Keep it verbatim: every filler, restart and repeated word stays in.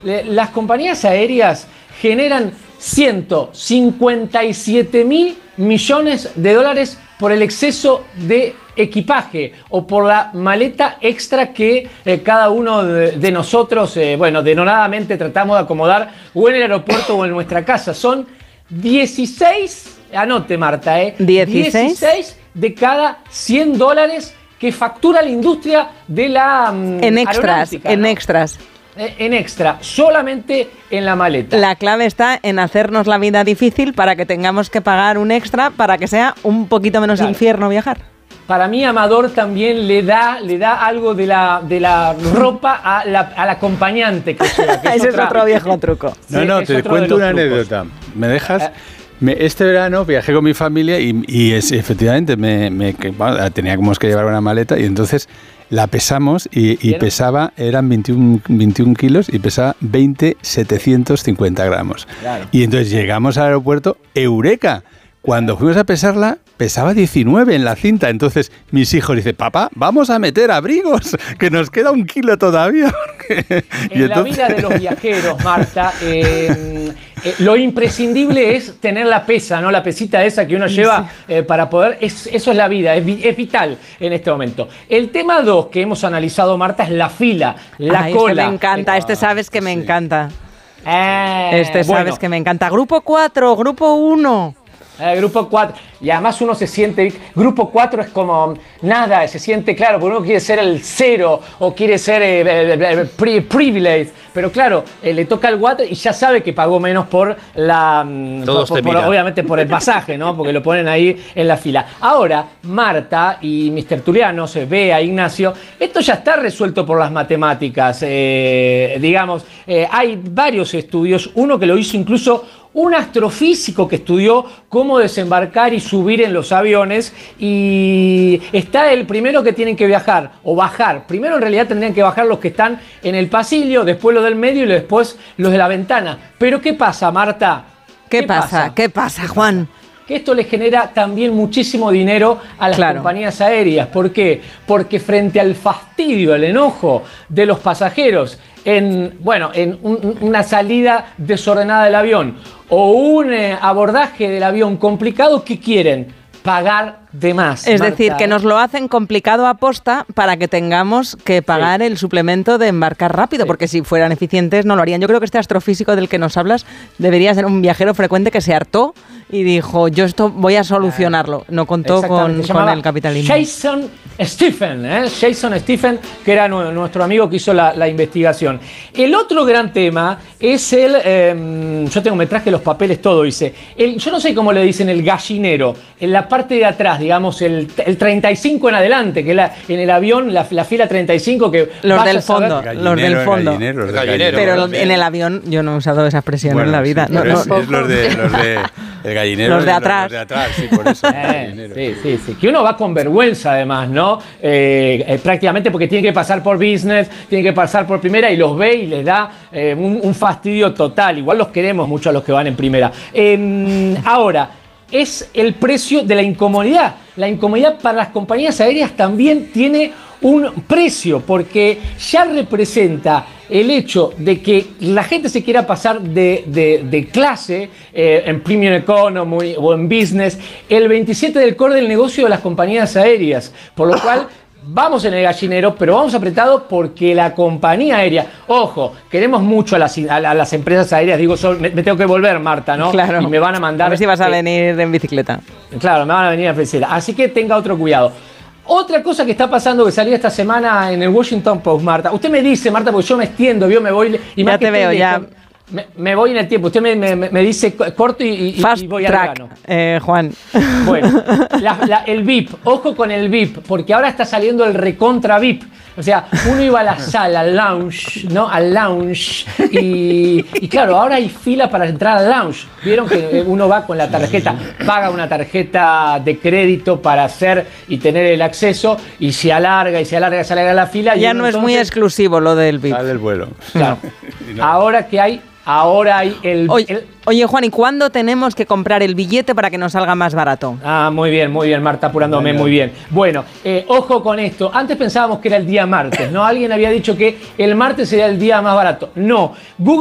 Las compañías aéreas generan ciento cincuenta y siete mil millones de dólares por el exceso de equipaje o por la maleta extra que eh, cada uno de, de nosotros, eh, bueno, denodadamente tratamos de acomodar o en el aeropuerto o en nuestra casa. Son dieciséis, anote Marta, eh, ¿dieciséis? dieciséis de cada cien dólares que factura la industria de la um, En extras, en ¿no? extras. En extra, solamente en la maleta. La clave está en hacernos la vida difícil para que tengamos que pagar un extra para que sea un poquito menos claro. infierno viajar. Para mí, Amador también le da, le da algo de la, de la ropa a la, al acompañante que lleva. Que es Ese otra, es otro viejo truco. No, no, sí, te cuento una trucos. anécdota. ¿Me dejas? Eh, Me, este verano viajé con mi familia y, y es, efectivamente me, me, que, bueno, teníamos que llevar una maleta y entonces la pesamos y, y pesaba, eran veintiún kilos y pesaba veinte mil setecientos cincuenta gramos. Claro. Y entonces llegamos al aeropuerto, ¡eureka! Cuando fuimos a pesarla, pesaba diecinueve en la cinta. Entonces mis hijos dicen, papá, vamos a meter abrigos, que nos queda un kilo todavía. En y entonces... la vida de los viajeros, Marta, eh, eh, lo imprescindible es tener la pesa, ¿no? La pesita esa que uno lleva eh, para poder... Es, eso es la vida, es, es vital en este momento. El tema dos que hemos analizado, Marta, es la fila, la Ay, cola. Este me encanta, este sabes que me sí. encanta. Eh, este sabes bueno. que me encanta. Grupo cuatro, grupo uno. Eh, grupo cuatro, y además uno se siente, grupo cuatro es como nada, se siente claro, porque uno quiere ser el cero o quiere ser eh, eh, pre, privilege, pero claro, eh, le toca el cuatro y ya sabe que pagó menos por la, Todos por, por, obviamente por el pasaje, ¿no? Porque lo ponen ahí en la fila. Ahora, Marta y mis tertulianos, Bea, Ignacio, esto ya está resuelto por las matemáticas, eh, digamos, eh, hay varios estudios, uno que lo hizo incluso un astrofísico que estudió cómo desembarcar y subir en los aviones, y está el primero que tienen que viajar o bajar. Primero en realidad tendrían que bajar los que están en el pasillo, después los del medio y después los de la ventana. Pero ¿qué pasa, Marta? ¿Qué, ¿Qué pasa? pasa? ¿Qué pasa, Juan? Que esto le genera también muchísimo dinero a las claro. compañías aéreas. ¿Por qué? Porque frente al fastidio, al enojo de los pasajeros en, bueno, en un, una salida desordenada del avión o un eh, abordaje del avión complicado, ¿qué quieren? Pagar de más. Es Marta. decir, que nos lo hacen complicado a posta para que tengamos que pagar sí. el suplemento de embarcar rápido, sí. porque si fueran eficientes no lo harían. Yo creo que este astrofísico del que nos hablas debería ser un viajero frecuente que se hartó y dijo, yo esto voy a solucionarlo. No contó con, con el capitalismo. Jason Stephen, ¿eh? Jason Stephen, que era nuestro amigo que hizo la, la investigación. El otro gran tema es el, eh, yo tengo, me traje los papeles, todo hice, el, yo no sé cómo le dicen el gallinero, en la parte de atrás, digamos, el, el treinta y cinco en adelante, que es la, en el avión, la, la fila treinta y cinco, que los del fondo, los del fondo. Gallinero, el gallinero, pero en el avión yo no he usado esa expresión bueno, en la vida. Sí, no, no, no, es, es los de, los de el gallinero, los de atrás. Los de atrás, sí, por eso. Eh, sí, sí, sí. Que uno va con vergüenza además, ¿no? Eh, eh, prácticamente porque tiene que pasar por business, tiene que pasar por primera y los ve y les da eh, un, un fastidio total. Igual los queremos mucho a los que van en primera. Eh, ahora, es el precio de la incomodidad. La incomodidad para las compañías aéreas también tiene un precio, porque ya representa el hecho de que la gente se quiera pasar de, de, de clase eh, en Premium Economy o en Business, el veintisiete del core del negocio de las compañías aéreas, por lo cual vamos en el gallinero, pero vamos apretados porque la compañía aérea, ojo, queremos mucho a las, a las empresas aéreas, digo, son, me, me tengo que volver, Marta, ¿no? Claro. Y me van a mandar... A ver si vas a eh, venir en bicicleta. Claro, me van a venir a ofrecer. Así que tenga otro cuidado. Otra cosa que está pasando, que salió esta semana en el Washington Post, Marta. Usted me dice, Marta, porque yo me extiendo, yo me voy... Y ya más te que veo, ya... Me, me voy en el tiempo. Usted me, me, me dice corto y, y, Fast y voy track, al grano. Eh, Juan. Bueno, la, la, el V I P. Ojo con el V I P, porque ahora está saliendo el recontra V I P. O sea, uno iba a la sala, al lounge, ¿no? Al lounge. Y, y claro, ahora hay fila para entrar al lounge. Vieron que uno va con la tarjeta, paga una tarjeta de crédito para hacer y tener el acceso, y se alarga y se alarga y se alarga la fila. Ya y no es entonces, muy exclusivo lo del V I P. Sale del vuelo. Claro. No. Ahora que hay Ahora hay el... Oye, el oye, Juan, ¿y cuándo tenemos que comprar el billete para que nos salga más barato? Ah, muy bien, muy bien, Marta, apurándome, Vale, muy bien. Bueno, eh, ojo con esto. Antes pensábamos que era el día martes, ¿no? Alguien había dicho que el martes sería el día más barato. No. Google